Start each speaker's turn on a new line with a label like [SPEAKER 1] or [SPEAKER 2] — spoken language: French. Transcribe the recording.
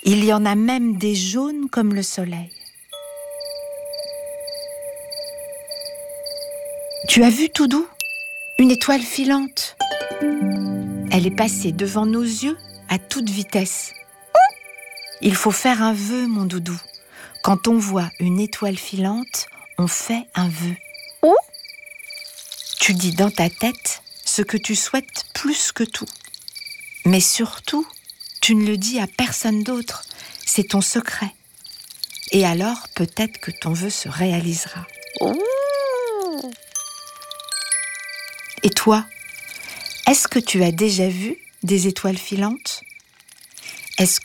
[SPEAKER 1] Il y en a même des jaunes comme le soleil. Tu as vu, Toudou? Une étoile filante. Elle est passée devant nos yeux à toute vitesse. Il faut faire un vœu, mon doudou. Quand on voit une étoile filante, on fait un vœu. Tu dis dans ta tête ce que tu souhaites plus que tout. Mais surtout, tu ne le dis à personne d'autre. C'est ton secret. Et alors, peut-être que ton vœu se réalisera. Et toi, est-ce que tu as déjà vu des étoiles filantes? Est-ce